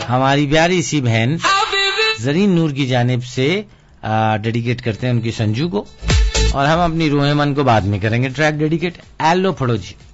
हमारी प्यारी सी बहन जरीन नूर की जानिब से डेडिकेट करते हैं उनकी संजू को, और हम अपनी रूह मन को बाद में करेंगे ट्रैक डेडिकेट। एलो फड़ो जी।